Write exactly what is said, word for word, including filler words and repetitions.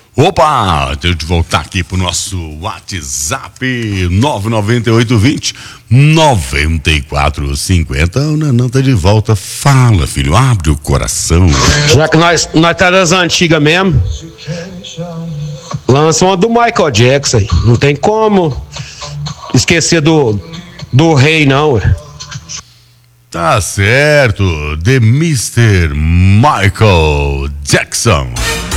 Opa, deixa eu voltar aqui pro nosso WhatsApp nove nove oito dois zero nove quatro cinco zero. O Nanã tá de volta. Fala, filho, abre o coração. Já que nós, nós tá das antigas mesmo, lança uma do Michael Jackson aí. Não tem como esquecer do, do rei, não, ué. Tá certo, The mister Michael Jackson.